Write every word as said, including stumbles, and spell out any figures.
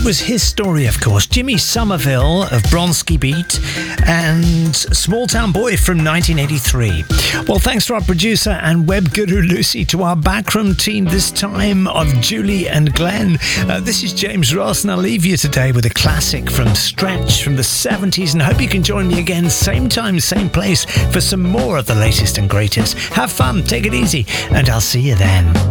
It was his story, of course. Jimmy Somerville of Bronski Beat and Small Town Boy from nineteen eighty-three. Well, thanks to our producer and web guru Lucy, to our backroom team this time of Julie and Glenn. Uh, this is James Ross, and I'll leave you today with a classic from Stretch from the seventies, and I hope you can join me again, same time, same place, for some more of the latest and greatest. Have fun, take it easy, and I'll see you then.